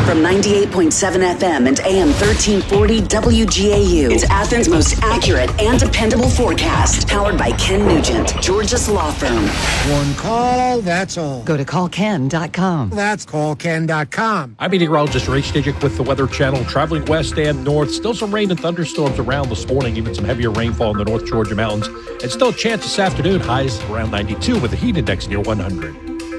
From 98.7 FM and AM 1340 WGAU, it's Athens' most accurate and dependable forecast. Powered by Ken Nugent, Georgia's law firm. One call, that's all. Go to callken.com. That's callken.com. I'm meteorologist Ray Stidgick with the Weather Channel. Traveling west and north, still some rain and thunderstorms around this morning, even some heavier rainfall in the North Georgia mountains. And still a chance this afternoon, highs around 92 with a heat index near 100.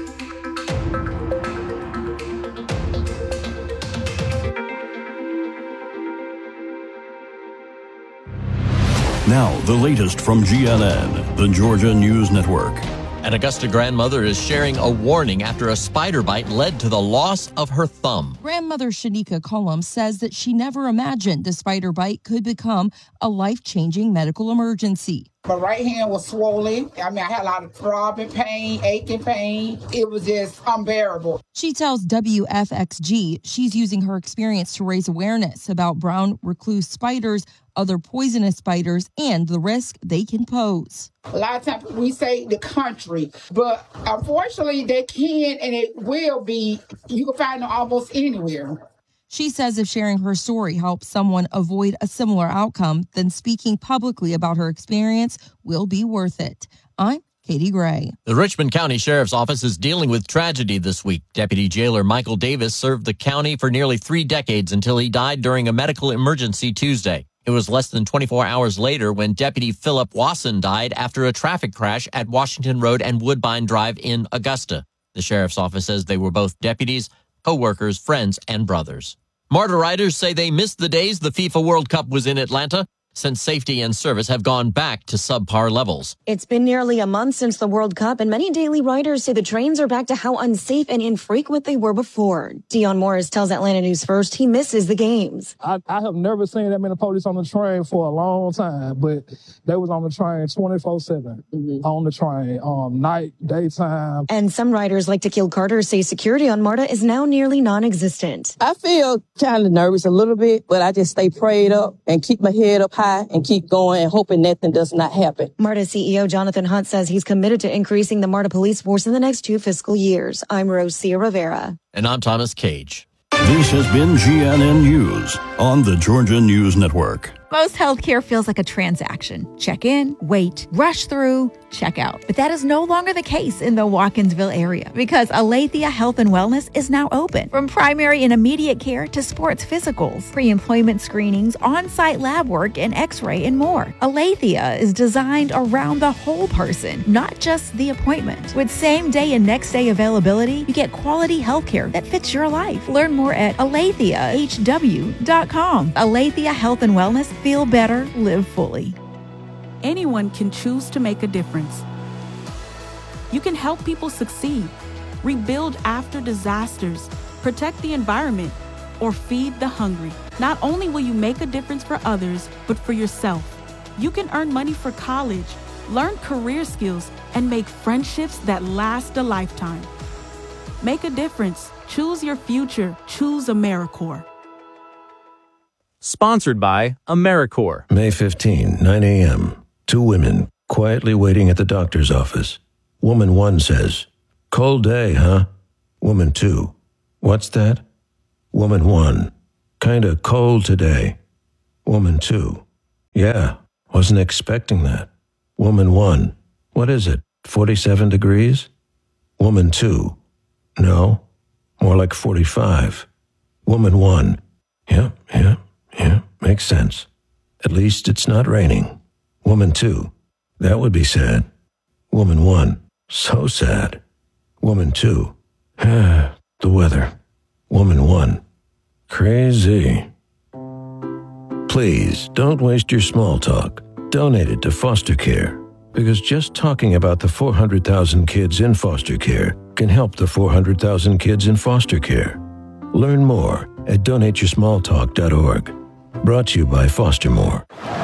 Now, the latest from GNN, the Georgia News Network. An Augusta grandmother is sharing a warning after a spider bite led to the loss of her thumb. Grandmother Shanika Cullum says that she never imagined a spider bite could become a life-changing medical emergency. My right hand was swollen. I had a lot of throbbing pain, aching pain. It was just unbearable. She tells WFXG she's using her experience to raise awareness about brown recluse spiders, other poisonous spiders, and the risk they can pose. A lot of times we say the country, but unfortunately they can and it will be. You can find them almost anywhere. She says if sharing her story helps someone avoid a similar outcome, then speaking publicly about her experience will be worth it. I'm Katie Gray. The Richmond County Sheriff's Office is dealing with tragedy this week. Deputy Jailer Michael Davis served the county for nearly 3 decades until he died during a medical emergency Tuesday. It was less than 24 hours later when Deputy Philip Wasson died after a traffic crash at Washington Road and Woodbine Drive in Augusta. The Sheriff's Office says they were both deputies, co-workers, friends, and brothers. MARTA riders say they missed the days the FIFA World Cup was in Atlanta, since safety and service have gone back to subpar levels. It's been nearly a month since the World Cup, and many daily riders say the trains are back to how unsafe and infrequent they were before. Dion Morris tells Atlanta News First he misses the games. I have never seen that many police on the train for a long time, but they was on the train 24/7 on the train, night, daytime. And some riders like Tequil Carter say security on MARTA is now nearly non-existent. I feel kind of nervous a little bit, but I just stay prayed up and keep my head up high and keep going and hoping nothing does not happen. MARTA CEO Jonathan Hunt says he's committed to increasing the MARTA police force in the next 2 fiscal years. I'm Rosia Rivera. And I'm Thomas Cage. This has been GNN News on the Georgia News Network. Most healthcare feels like a transaction. Check in, wait, rush through, check out. But that is no longer the case in the Watkinsville area because Aletheia Health and Wellness is now open. From primary and immediate care to sports physicals, pre-employment screenings, on-site lab work, and x-ray and more. Aletheia is designed around the whole person, not just the appointment. With same-day and next-day availability, you get quality healthcare that fits your life. Learn more at aletheahw.com. Aletheia Health and Wellness. Feel better, live fully. Anyone can choose to make a difference. You can help people succeed, rebuild after disasters, protect the environment, or feed the hungry. Not only will you make a difference for others, but for yourself. You can earn money for college, learn career skills, and make friendships that last a lifetime. Make a difference. Choose your future. Choose AmeriCorps. Sponsored by AmeriCorps. May 15, 9 a.m. 2 women quietly waiting at the doctor's office. Woman 1 says, "Cold day, huh?" Woman 2, "What's that?" Woman 1, "Kinda cold today." Woman 2, "Yeah, wasn't expecting that." Woman 1, "What is it, 47 degrees?" Woman 2, "No, more like 45. Woman 1, Yeah, makes sense. At least it's not raining." Woman 2, "That would be sad." Woman 1, "So sad." Woman 2, "The weather." Woman 1, "Crazy." Please don't waste your small talk. Donate it to foster care, because just talking about the 400,000 kids in foster care can help the 400,000 kids in foster care. Learn more at donateyoursmalltalk.org. Brought to you by Fostermore.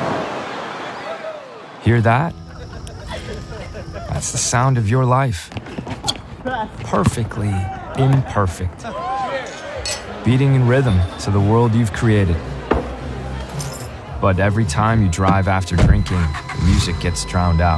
Hear that? That's the sound of your life. Perfectly imperfect. Beating in rhythm to the world you've created. But every time you drive after drinking, the music gets drowned out.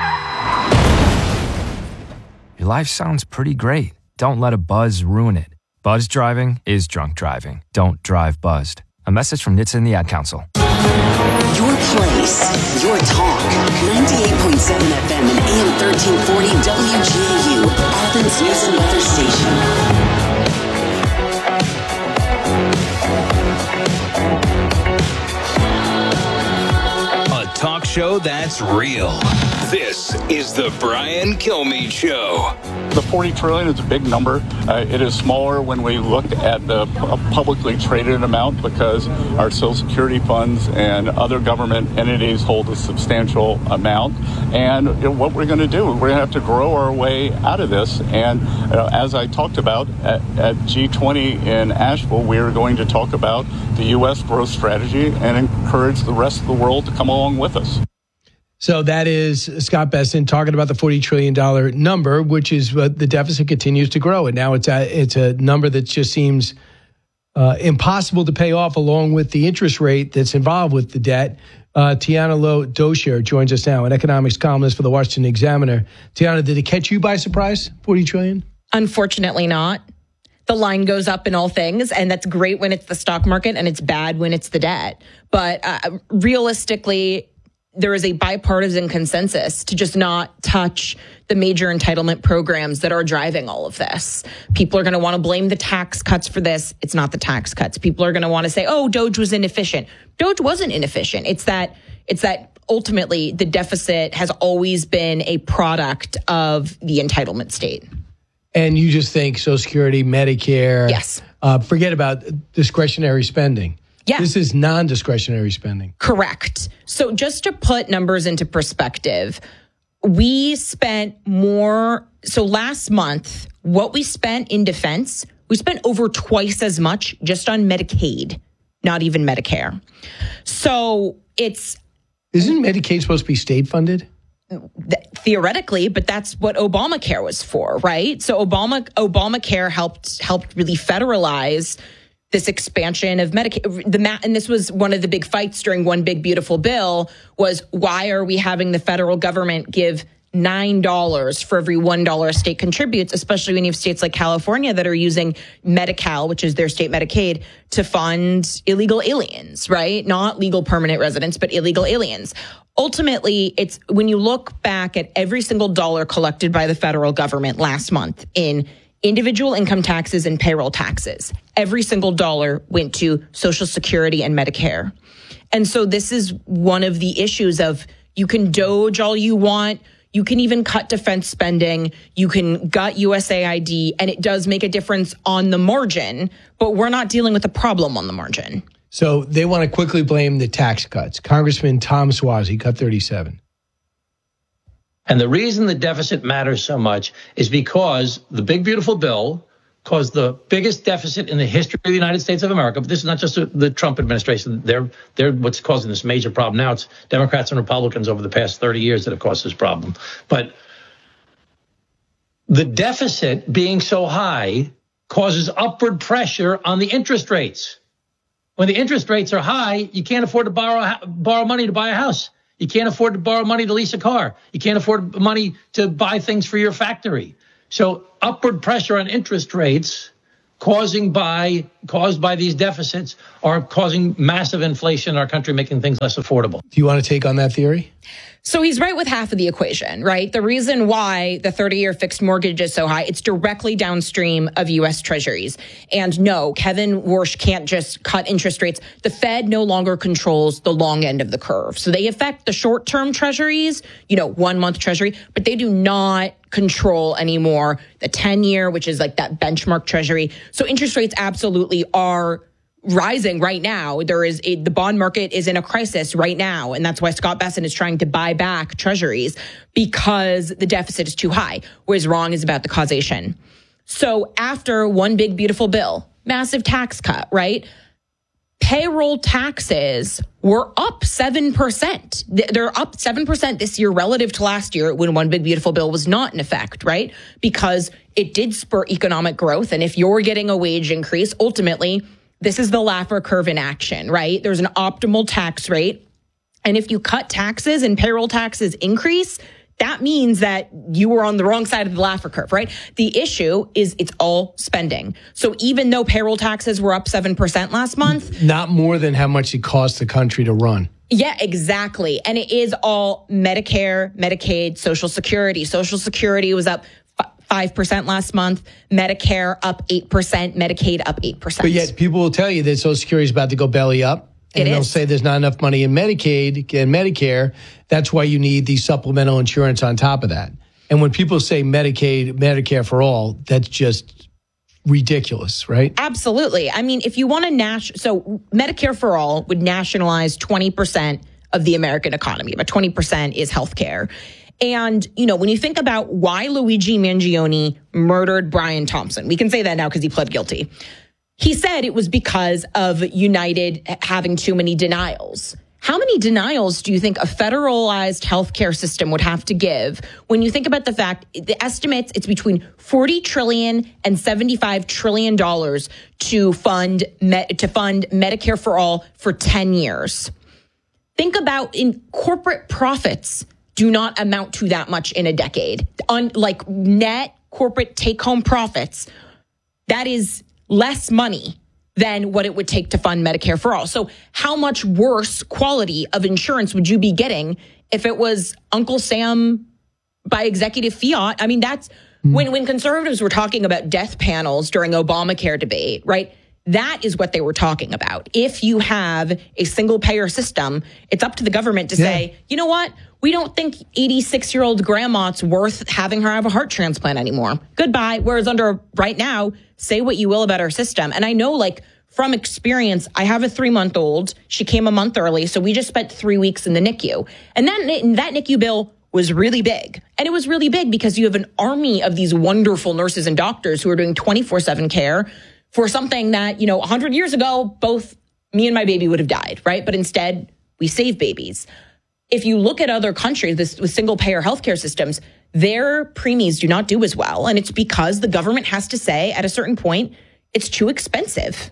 Your life sounds pretty great. Don't let a buzz ruin it. Buzzed driving is drunk driving. Don't drive buzzed. A message from NHTSA and the Ad Council. Your place, your talk. 98.7 FM and AM 1340 WGAU, Athens News and Weather Station. Talk show that's real. This is the Brian Kilmeade Show. The $40 trillion is a big number. It is smaller when we look at the publicly traded amount because our Social Security funds and other government entities hold a substantial amount. And what we're going to do, we're going to have to grow our way out of this. And as I talked about at G20 in Asheville, we are going to talk about the U.S. growth strategy and encourage the rest of the world to come along with us. So that is Scott Bessent talking about the $40 trillion number, which is what the deficit continues to grow. And now it's a number that just seems impossible to pay off, along with the interest rate that's involved with the debt. Tiana Lowe-Dosher joins us now, an economics columnist for the Washington Examiner. Tiana, did it catch you by surprise, $40 trillion? Unfortunately not. The line goes up in all things, and that's great when it's the stock market, and it's bad when it's the debt. But realistically, there is a bipartisan consensus to just not touch the major entitlement programs that are driving all of this. People are going to want to blame the tax cuts for this. It's not the tax cuts. People are going to want to say, oh, DOGE was inefficient. DOGE wasn't inefficient. It's that ultimately the deficit has always been a product of the entitlement state. And you just think Social Security, Medicare. Yes. Forget about discretionary spending. Yeah. This is non-discretionary spending. Correct. So just to put numbers into perspective, we spent more. So last month, what we spent in defense, we spent over twice as much just on Medicaid, not even Medicare. So isn't Medicaid supposed to be state funded? Theoretically, but that's what Obamacare was for, right? So Obamacare helped really federalize this expansion of Medicaid. And this was one of the big fights during One Big Beautiful Bill was, why are we having the federal government give $9 for every $1 a state contributes, especially when you have states like California that are using Medi-Cal, which is their state Medicaid, to fund illegal aliens, right? Not legal permanent residents, but illegal aliens. Ultimately, it's when you look back at every single dollar collected by the federal government last month in individual income taxes and payroll taxes, every single dollar went to Social Security and Medicare. And so this is one of the issues of, you can DOGE all you want, you can even cut defense spending, you can gut USAID, and it does make a difference on the margin, but we're not dealing with a problem on the margin. So they want to quickly blame the tax cuts. Congressman Tom Suozzi cut 37. And the reason the deficit matters so much is because the big, beautiful bill caused the biggest deficit in the history of the United States of America. But this is not just the Trump administration. They're what's causing this major problem. Now it's Democrats and Republicans over the past 30 years that have caused this problem. But the deficit being so high causes upward pressure on the interest rates. When the interest rates are high, you can't afford to borrow money to buy a house. You can't afford to borrow money to lease a car. You can't afford money to buy things for your factory. So upward pressure on interest rates caused by these deficits are causing massive inflation in our country, making things less affordable. Do you want to take on that theory? So he's right with half of the equation, right? The reason why the 30-year fixed mortgage is so high, it's directly downstream of U.S. Treasuries. And no, Kevin Warsh can't just cut interest rates. The Fed no longer controls the long end of the curve. So they affect the short-term Treasuries, 1 month Treasury, but they do not control anymore the 10-year, which is like that benchmark Treasury. So interest rates absolutely are rising right now. The bond market is in a crisis right now. And that's why Scott Bessent is trying to buy back treasuries, because the deficit is too high. What is wrong is about the causation. So after One Big Beautiful Bill, massive tax cut, right? Payroll taxes were up 7%. They're up 7% this year relative to last year when One Big Beautiful Bill was not in effect, right? Because it did spur economic growth. And if you're getting a wage increase, ultimately, this is the Laffer curve in action, right? There's an optimal tax rate. And if you cut taxes and payroll taxes increase, that means that you were on the wrong side of the Laffer curve, right? The issue is it's all spending. So even though payroll taxes were up 7% last month, not more than how much it costs the country to run. Yeah, exactly. And it is all Medicare, Medicaid, Social Security. Social Security was up 5% last month, Medicare up 8%, Medicaid up 8%. But yet people will tell you that Social Security is about to go belly up. And they'll say there's not enough money in Medicaid and Medicare. That's why you need the supplemental insurance on top of that. And when people say Medicaid, Medicare for all, that's just ridiculous, right? Absolutely. I mean, if you want to so Medicare for all would nationalize 20% of the American economy, but 20% is healthcare. And, you know, when you think about why Luigi Mangione murdered Brian Thompson, we can say that now because he pled guilty. He said it was because of United having too many denials. How many denials do you think a federalized healthcare system would have to give when you think about the fact, the estimates, it's between $40 trillion and $75 trillion to fund Medicare for all for 10 years? Think about in corporate profits do not amount to that much in a decade. Like net corporate take-home profits, that is less money than what it would take to fund Medicare for all. So how much worse quality of insurance would you be getting if it was Uncle Sam by executive fiat? I mean, that's when conservatives were talking about death panels during Obamacare debate, right? That is what they were talking about. If you have a single payer system, it's up to the government to say, you know what? We don't think 86-year-old grandma's worth having her have a heart transplant anymore. Goodbye. Whereas under right now, say what you will about our system. And I know, like, from experience, I have a 3-month-old. She came a month early, so we just spent 3 weeks in the NICU. And that NICU bill was really big. And it was really big because you have an army of these wonderful nurses and doctors who are doing 24/7 care for something that, 100 years ago, both me and my baby would have died, right? But instead, we save babies. If you look at other countries with single-payer healthcare systems, their preemies do not do as well. And it's because the government has to say at a certain point, it's too expensive.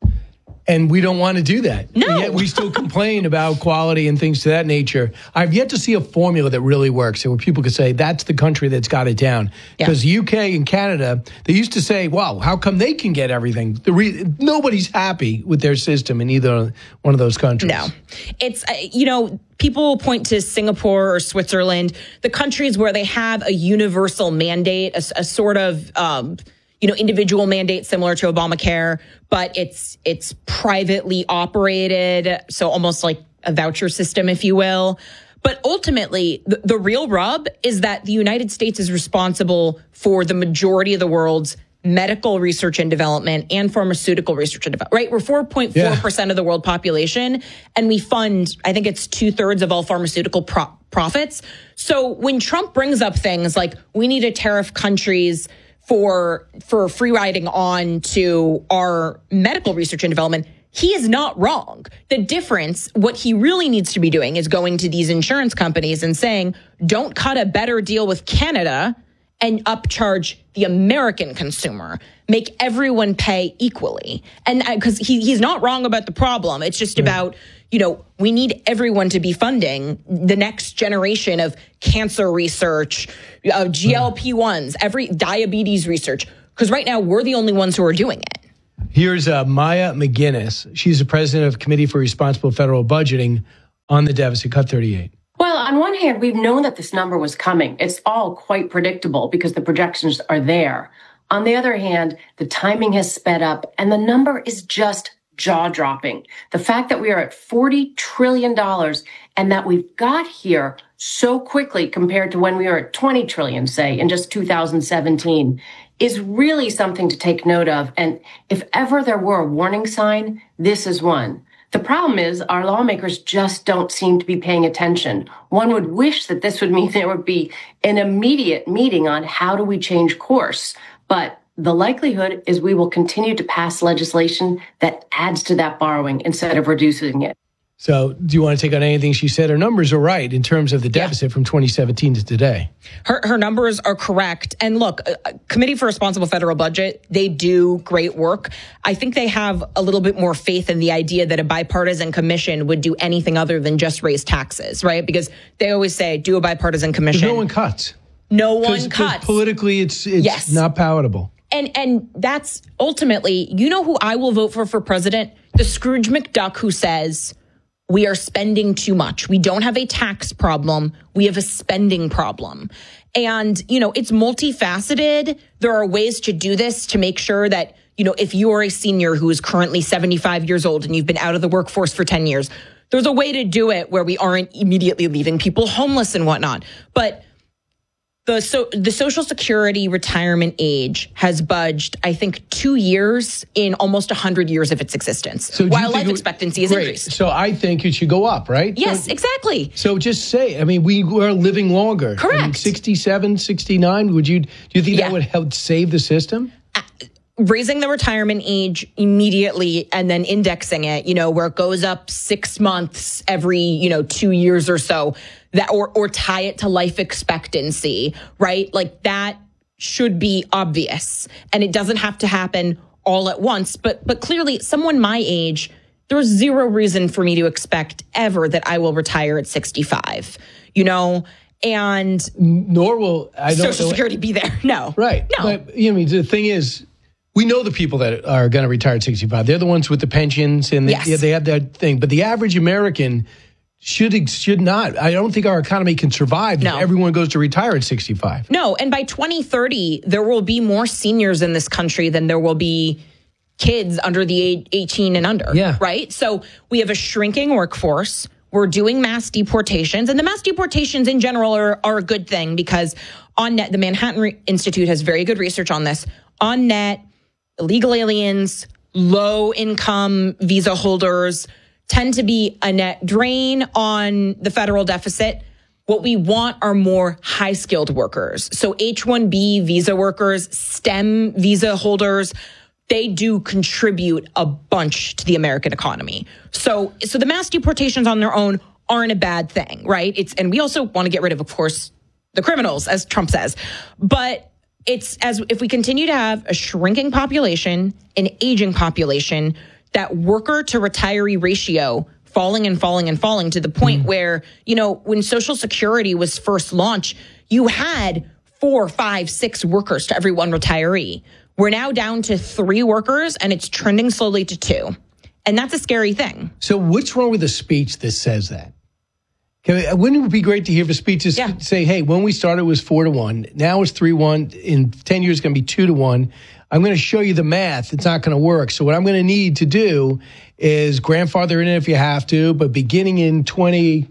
And we don't want to do that. No. And yet we still complain about quality and things to that nature. I've yet to see a formula that really works and where people could say that's the country that's got it down. Because the UK and Canada, they used to say, wow, how come they can get everything? Nobody's happy with their system in either one of those countries. No. It's, people point to Singapore or Switzerland, the countries where they have a universal mandate, a sort of individual mandate similar to Obamacare, but it's privately operated, so almost like a voucher system, if you will. But ultimately, the real rub is that the United States is responsible for the majority of the world's medical research and development and pharmaceutical research and development, right? We're 4.4% of the world population, and we fund, I think it's 2/3 of all pharmaceutical profits. So when Trump brings up things like we need to tariff countries for free riding on to our medical research and development, he is not wrong. The difference, what he really needs to be doing is going to these insurance companies and saying, don't cut a better deal with Canada and upcharge the American consumer. Make everyone pay equally. And because he's not wrong about the problem. It's just about, we need everyone to be funding the next generation of cancer research, GLP-1s, every diabetes research. Because right now, we're the only ones who are doing it. Here's Maya McGinnis. She's the president of Committee for Responsible Federal Budgeting on the deficit cut 38. Well, on one hand, we've known that this number was coming. It's all quite predictable because the projections are there. On the other hand, the timing has sped up and the number is just jaw-dropping. The fact that we are at $40 trillion and that we've got here so quickly compared to when we were at 20 trillion, say, in just 2017, is really something to take note of. And if ever there were a warning sign, this is one. The problem is our lawmakers just don't seem to be paying attention. One would wish that this would mean there would be an immediate meeting on how do we change course. But the likelihood is we will continue to pass legislation that adds to that borrowing instead of reducing it. So do you want to take on anything she said? Her numbers are right in terms of the deficit from 2017 to today. Her numbers are correct. And look, Committee for Responsible Federal Budget, they do great work. I think they have a little bit more faith in the idea that a bipartisan commission would do anything other than just raise taxes, right? Because they always say, do a bipartisan commission. No one cuts. No one cuts. Politically, it's not palatable. And that's ultimately, you know who I will vote for president? The Scrooge McDuck who says, we are spending too much. We don't have a tax problem. We have a spending problem. And, it's multifaceted. There are ways to do this to make sure that, if you are a senior who is currently 75 years old and you've been out of the workforce for 10 years, there's a way to do it where we aren't immediately leaving people homeless and whatnot. But the Social Security retirement age has budged, I think, 2 years in almost 100 years of its existence, while life expectancy has increased. So I think it should go up, right? Yes, exactly. So just say, we are living longer. Correct. 67, 69, do you think that would help save the system? Raising the retirement age immediately and then indexing it, where it goes up 6 months every, 2 years or so, that or tie it to life expectancy, right? Like that should be obvious. And it doesn't have to happen all at once. But clearly, someone my age, there's zero reason for me to expect ever that I will retire at 65, and nor will Social Security be there. No. Right. No. But the thing is, we know the people that are going to retire at 65. They're the ones with the pensions and they have that thing. But the average American should not. I don't think our economy can survive if everyone goes to retire at 65. No. And by 2030, there will be more seniors in this country than there will be kids under the age 18 and under. Yeah. Right. So we have a shrinking workforce. We're doing mass deportations, and the mass deportations in general are a good thing because on net, the Manhattan Institute has very good research on this. On net, illegal aliens, low-income visa holders tend to be a net drain on the federal deficit. What we want are more high-skilled workers. So H-1B visa workers, STEM visa holders, they do contribute a bunch to the American economy. So the mass deportations on their own aren't a bad thing, right? And we also want to get rid of course, the criminals, as Trump says. But if we continue to have a shrinking population, an aging population, that worker to retiree ratio falling and falling and falling to the point where, when Social Security was first launched, you had 4, 5, 6 workers to every one retiree. We're now down to 3 workers and it's trending slowly to 2. And that's a scary thing. So what's wrong with the speech that says that? Wouldn't it be great to hear the speeches say, hey, when we started it was 4-1. Now it's 3-1. In 10 years, it's going to be 2-1. I'm going to show you the math. It's not going to work. So what I'm going to need to do is grandfather in it if you have to. But beginning in 2030,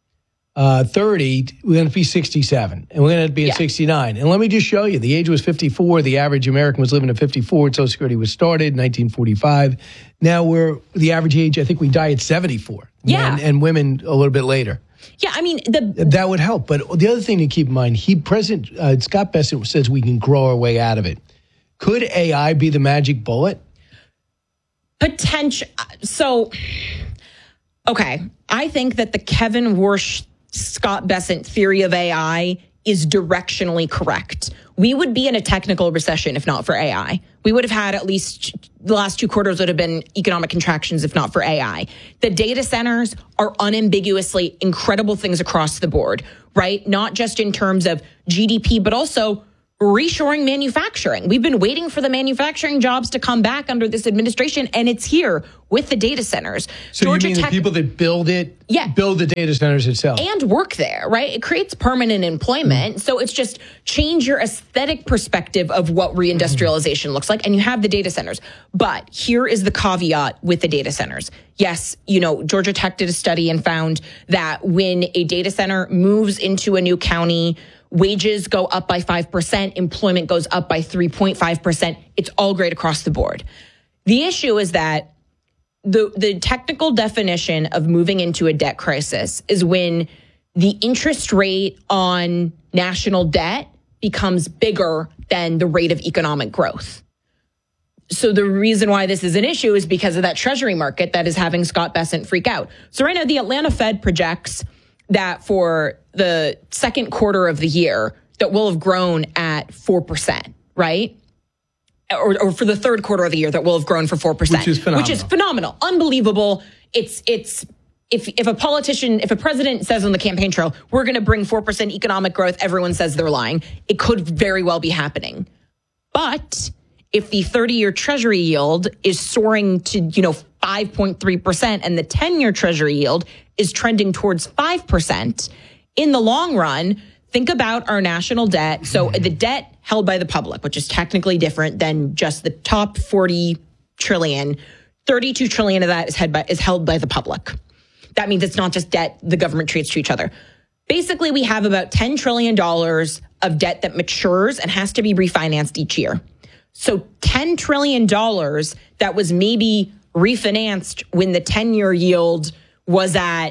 we're going to be 67. And we're going to be at 69. And let me just show you. The age was 54. The average American was living at 54. And Social Security was started in 1945. Now the average age, I think we die at 74. Yeah. And women a little bit later. Yeah, that would help. But the other thing to keep in mind, Scott Bessent says we can grow our way out of it. Could AI be the magic bullet? Potential. So, okay. I think that the Kevin Warsh, Scott Bessent theory of AI is directionally correct. We would be in a technical recession if not for AI. We would have had at least the last 2 quarters would have been economic contractions if not for AI. The data centers are unambiguously incredible things across the board, right? Not just in terms of GDP, but also reshoring manufacturing. We've been waiting for the manufacturing jobs to come back under this administration, and it's here with the data centers. So Georgia you mean Tech, the people that build it, build the data centers itself? And work there, right? It creates permanent employment. So it's just change your aesthetic perspective of what reindustrialization looks like, and you have the data centers. But here is the caveat with the data centers. Yes, Georgia Tech did a study and found that when a data center moves into a new county, wages go up by 5%, employment goes up by 3.5%. It's all great across the board. The issue is that the technical definition of moving into a debt crisis is when the interest rate on national debt becomes bigger than the rate of economic growth. So the reason why this is an issue is because of that treasury market that is having Scott Bessent freak out. So right now, the Atlanta Fed projects that for the second quarter of the year, that will have grown at 4%, right? Or for the third quarter of the year, that will have grown for 4%. Which is phenomenal. Unbelievable. If a president says on the campaign trail, we're going to bring 4% economic growth, everyone says they're lying. It could very well be happening. But if the 30-year treasury yield is soaring to, 5.3% and the 10-year treasury yield is trending towards 5%, in the long run, think about our national debt. So the debt held by the public, which is technically different than just the top 40 trillion, 32 trillion of that is held by the public. That means it's not just debt the government treats to each other. Basically, we have about $10 trillion of debt that matures and has to be refinanced each year. So $10 trillion that was maybe refinanced when the 10-year yield was at,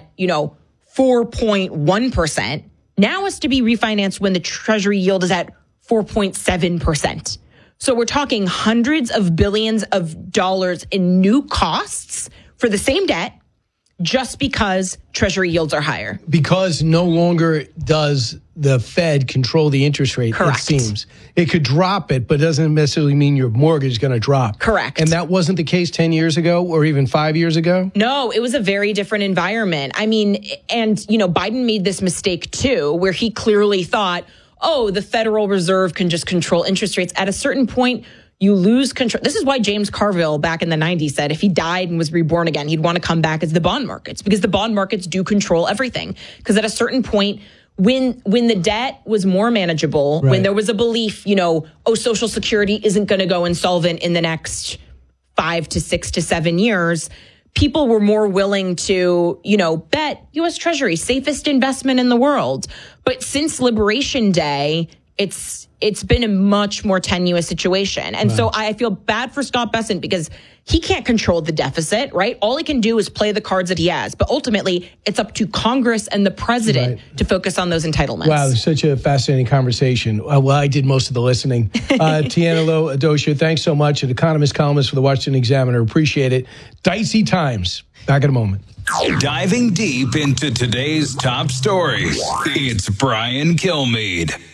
4.1%, now has to be refinanced when the treasury yield is at 4.7%. So we're talking hundreds of billions of dollars in new costs for the same debt just because treasury yields are higher. Because no longer does the Fed control the interest rate, Correct. It seems. It could drop it, but it doesn't necessarily mean your mortgage is going to drop. Correct. And that wasn't the case 10 years ago or even 5 years ago? No, it was a very different environment. I mean, and, Biden made this mistake too, where he clearly thought, the Federal Reserve can just control interest rates. At a certain point, you lose control. This is why James Carville back in the 90s said if he died and was reborn again, he'd want to come back as the bond markets, because the bond markets do control everything. Because at a certain point, when the debt was more manageable, when there was a belief, Social Security isn't going to go insolvent in the next 5 to 6 to 7 years, people were more willing to, bet U.S. Treasury, safest investment in the world. But since Liberation Day, it's been a much more tenuous situation. And so I feel bad for Scott Bessent because he can't control the deficit, right? All he can do is play the cards that he has. But ultimately, it's up to Congress and the president to focus on those entitlements. Wow, it's such a fascinating conversation. Well, I did most of the listening. Tianelo Adosha, thanks so much. An economist columnist for the Washington Examiner. Appreciate it. Dicey times. Back in a moment. Diving deep into today's top stories, it's Brian Kilmeade.